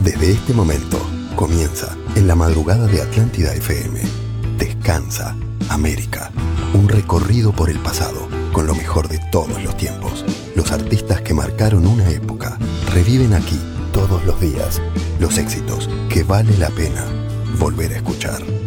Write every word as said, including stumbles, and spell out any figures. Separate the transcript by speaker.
Speaker 1: Desde este momento comienza en la madrugada de Atlántida F M. Descansa, América. Un recorrido por el pasado con lo mejor de todos los tiempos. Los artistas que marcaron una época reviven aquí todos los días los éxitos que vale la pena volver a escuchar.